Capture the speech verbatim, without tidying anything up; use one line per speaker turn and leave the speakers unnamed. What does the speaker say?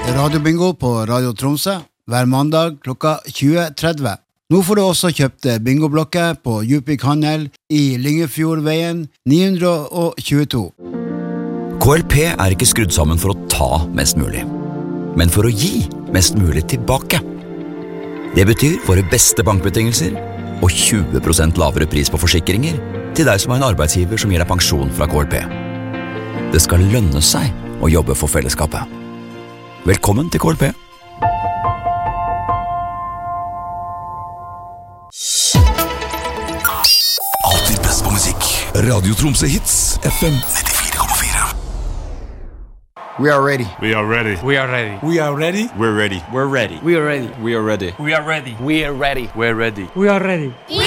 Radiobingo på Radio Tromsø hver mandag klokka tjue tretti. Nå får du også kjøpt bingoblokker på Djupvik Handel i Lyngefjordveien ni tjueto.
K L P er ikke skrudd sammen for å ta mest mulig, men for å gi mest mulig tilbake. Det betyr våre beste bankbetingelser og tjue prosent lavere pris på forsikringer til deg som har en arbeidsgiver som gir deg pensjon fra K L P. Det skal lønne seg å jobbe for fellesskapet. Velkommen til K L P.
Alltid best på musikk. Radio Tromsø Hits, F M nittifire komma fire.
We are ready.
We are ready.
We are ready.
We are ready.
We're ready.
We're ready.
We are ready.
We are ready.
We are ready.
We are ready.
We're ready.
We are ready.
We